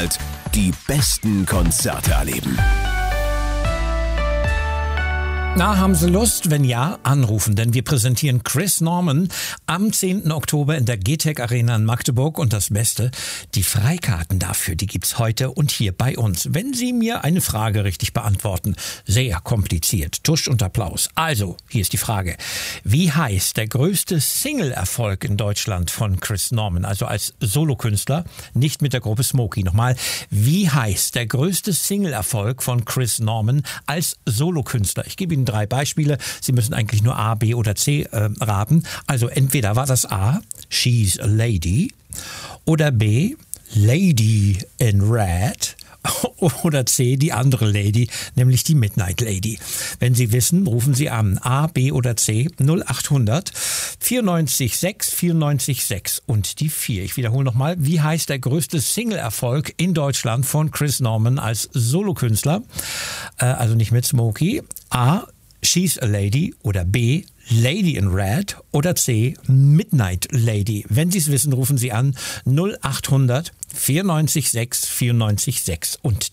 Grünewald die besten Konzerte erleben. Na, haben Sie Lust? Wenn ja, anrufen, denn wir präsentieren Chris Norman am 10. Oktober in der GTEC Arena in Magdeburg. Und das Beste, die Freikarten dafür, die gibt's heute und hier bei uns. Wenn Sie mir eine Frage richtig beantworten, sehr kompliziert, Tusch und Applaus. Also, hier ist die Frage. Wie heißt der größte Single-Erfolg in Deutschland von Chris Norman? Also als Solokünstler, nicht mit der Gruppe Smokey. Nochmal, wie heißt der größte Single-Erfolg von Chris Norman als Solokünstler? Ich gebe Ihnen 3 Beispiele. Sie müssen eigentlich nur A, B oder C raten. Also entweder war das A, She's a Lady, oder B, Lady in Red, oder C, die andere Lady, nämlich die Midnight Lady. Wenn Sie wissen, rufen Sie an. A, B oder C 0800 94 6 94 6 und die 4. Ich wiederhole nochmal. Wie heißt der größte Single-Erfolg in Deutschland von Chris Norman als Solokünstler? Also nicht mit Smokey. A, She's a Lady, oder B, Lady in Red, oder C, Midnight Lady. Wenn Sie es wissen, rufen Sie an 0800 94 6 94 6 und